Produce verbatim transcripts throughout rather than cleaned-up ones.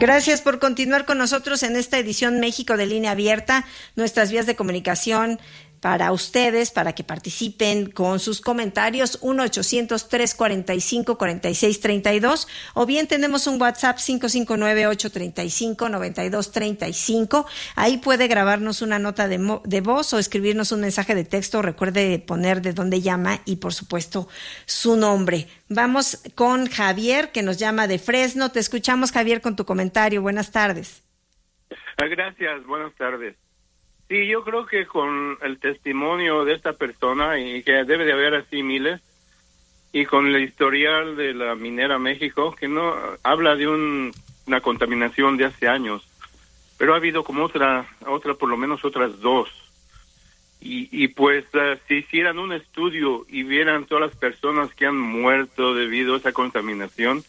Gracias por continuar con nosotros en esta edición México de Línea Abierta. Nuestras vías de comunicación para ustedes, para que participen con sus comentarios, uno ochocientos, trescientos cuarenta y cinco, cuarenta y seis treinta y dos, o bien tenemos un WhatsApp cinco cinco nueve, ocho tres cinco, nueve dos tres cinco. Ahí puede grabarnos una nota de, mo- de voz o escribirnos un mensaje de texto. Recuerde poner de dónde llama y, por supuesto, su nombre. Vamos con Javier, que nos llama de Fresno. Te escuchamos, Javier, con tu comentario. Buenas tardes. Gracias, buenas tardes. Sí, yo creo que con el testimonio de esta persona, y que debe de haber así miles, y con el historial de la Minera México, que no habla de un, una contaminación de hace años, pero ha habido como otra, otra por lo menos otras dos. Y, y pues uh, si hicieran un estudio y vieran todas las personas que han muerto debido a esa contaminación,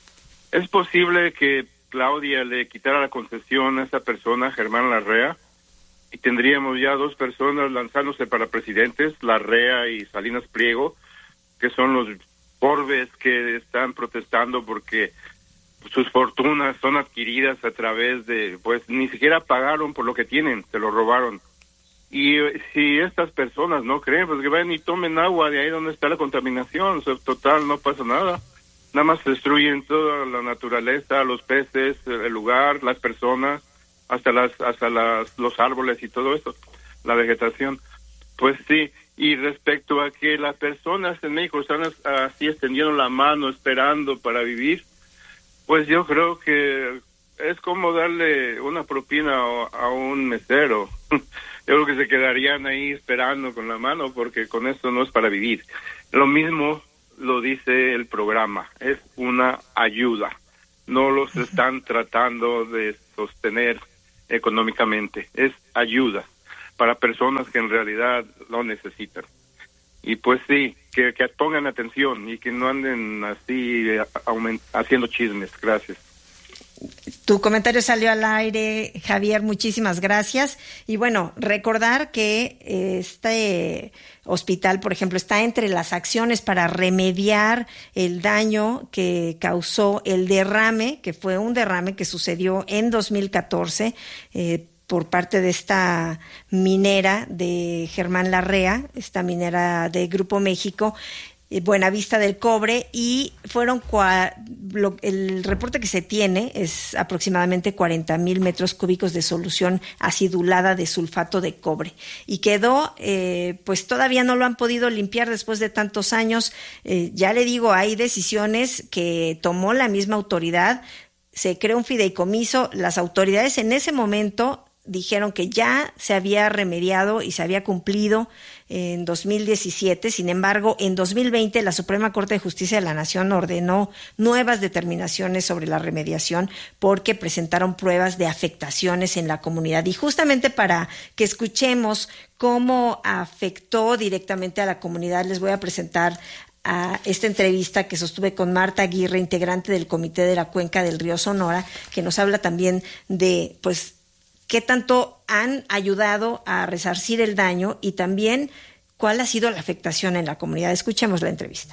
es posible que Claudia le quitara la concesión a esa persona, Germán Larrea, y tendríamos ya dos personas lanzándose para presidentes, Larrea y Salinas Pliego, que son los orbes que están protestando porque sus fortunas son adquiridas a través de, pues ni siquiera pagaron por lo que tienen, se lo robaron. Y eh, si estas personas no creen, pues que vayan y tomen agua de ahí donde está la contaminación, o sea, total, no pasa nada. Nada más se destruyen toda la naturaleza, los peces, el lugar, las personas, hasta las hasta las los árboles y todo eso, la vegetación. Pues sí, y respecto a que las personas en México están así extendiendo la mano esperando para vivir, pues yo creo que es como darle una propina a, a un mesero. Yo creo que se quedarían ahí esperando con la mano, porque con esto no es para vivir. Lo mismo lo dice el programa, es una ayuda. No los están tratando de sostener económicamente, es ayuda para personas que en realidad lo necesitan. Y pues sí, que, que pongan atención y que no anden así aument- haciendo chismes. Gracias. Tu comentario salió al aire, Javier, muchísimas gracias. Y bueno, recordar que este hospital, por ejemplo, está entre las acciones para remediar el daño que causó el derrame, que fue un derrame que sucedió en dos mil catorce, eh, por parte de esta minera de Germán Larrea, esta minera de Grupo México, Buenavista del Cobre, y fueron cua, lo, el reporte que se tiene es aproximadamente cuarenta mil metros cúbicos de solución acidulada de sulfato de cobre, y quedó, eh, pues todavía no lo han podido limpiar después de tantos años. Eh, ya le digo, hay decisiones que tomó la misma autoridad, se creó un fideicomiso, las autoridades en ese momento dijeron que ya se había remediado y se había cumplido en dos mil diecisiete. Sin embargo, en dos mil veinte la Suprema Corte de Justicia de la Nación ordenó nuevas determinaciones sobre la remediación porque presentaron pruebas de afectaciones en la comunidad. Y justamente para que escuchemos cómo afectó directamente a la comunidad, les voy a presentar a esta entrevista que sostuve con Marta Aguirre, integrante del Comité de la Cuenca del Río Sonora, que nos habla también de, pues, qué tanto han ayudado a resarcir el daño y también cuál ha sido la afectación en la comunidad. Escuchemos la entrevista.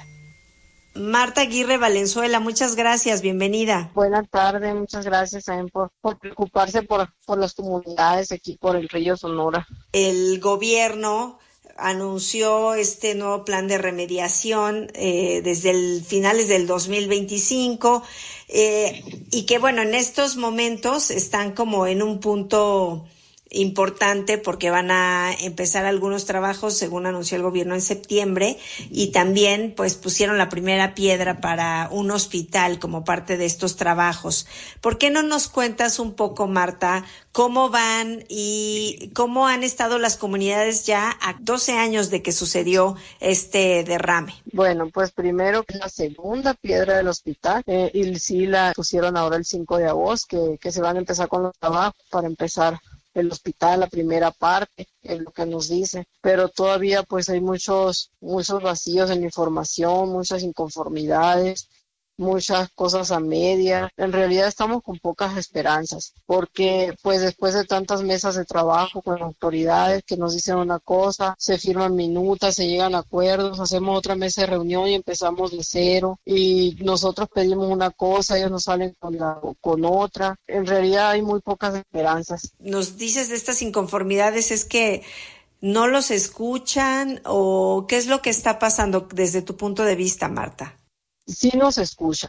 Marta Aguirre Valenzuela, muchas gracias, bienvenida. Buenas tardes, muchas gracias también por, por preocuparse por, por las comunidades aquí por el río Sonora. El gobierno anunció este nuevo plan de remediación eh, desde el finales del dos mil veinticinco eh, y que bueno, en estos momentos están como en un punto importante porque van a empezar algunos trabajos según anunció el gobierno en septiembre, y también pues pusieron la primera piedra para un hospital como parte de estos trabajos. ¿Por qué no nos cuentas un poco, Marta, cómo van y cómo han estado las comunidades ya a doce años de que sucedió este derrame? Bueno, pues primero que la segunda piedra del hospital, eh, y sí la pusieron ahora el cinco de agosto, que, que se van a empezar con los trabajos para empezar el hospital, la primera parte, es lo que nos dice, pero todavía pues hay muchos, muchos vacíos en la información, muchas inconformidades, muchas cosas a media. En realidad estamos con pocas esperanzas, porque pues después de tantas mesas de trabajo con autoridades que nos dicen una cosa, se firman minutas, se llegan a acuerdos, hacemos otra mesa de reunión y empezamos de cero, y nosotros pedimos una cosa, ellos nos salen con, la, con otra. En realidad hay muy pocas esperanzas. Nos dices de estas inconformidades, ¿es que no los escuchan o qué es lo que está pasando desde tu punto de vista, Marta? Sí nos escuchan,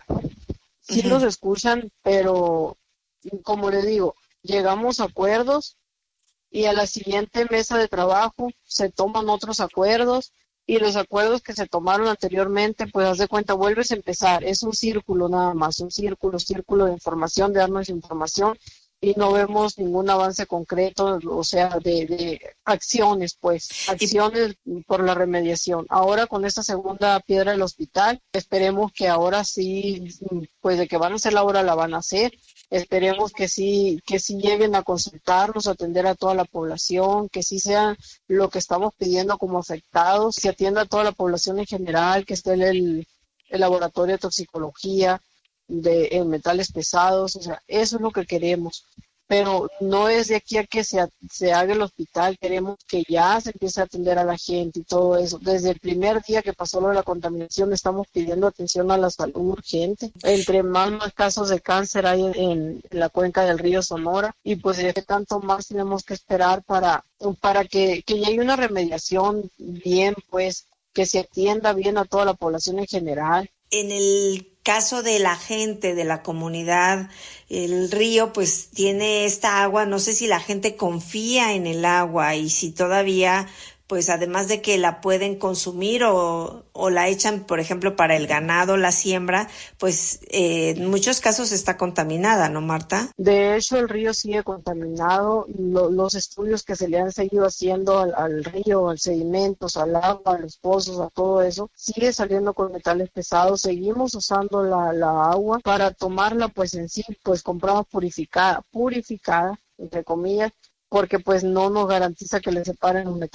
sí uh-huh. nos escuchan, pero como le digo, llegamos a acuerdos y a la siguiente mesa de trabajo se toman otros acuerdos y los acuerdos que se tomaron anteriormente, pues haz de cuenta, vuelves a empezar, es un círculo nada más, un círculo, círculo de información, de darnos información y no vemos ningún avance concreto, o sea, de, de acciones, pues, acciones por la remediación. Ahora con esta segunda piedra del hospital, esperemos que ahora sí, pues de que van a hacer la obra, la van a hacer. Esperemos que sí, que sí lleguen a consultarnos, a atender a toda la población, que sí sean lo que estamos pidiendo como afectados, que atienda a toda la población en general, que esté el, el laboratorio de toxicología, de en metales pesados, o sea, eso es lo que queremos, pero no es de aquí a que se, se haga el hospital, queremos que ya se empiece a atender a la gente y todo eso. Desde el primer día que pasó lo de la contaminación estamos pidiendo atención a la salud urgente, entre más, más casos de cáncer hay en, en la cuenca del río Sonora, y pues de tanto más tenemos que esperar para, para que, que llegue una remediación bien, pues, que se atienda bien a toda la población en general. En el caso de la gente, de la comunidad, el río pues tiene esta agua, no sé si la gente confía en el agua y si todavía, pues además de que la pueden consumir o, o la echan, por ejemplo, para el ganado, la siembra, pues eh, en muchos casos está contaminada, ¿no, Marta? De hecho, el río sigue contaminado. Lo, los estudios que se le han seguido haciendo al, al río, al sedimentos, al agua, a los pozos, a todo eso, sigue saliendo con metales pesados. Seguimos usando la, la agua para tomarla, pues en sí, pues compramos purificada, purificada, entre comillas, porque pues no nos garantiza que le separen los metales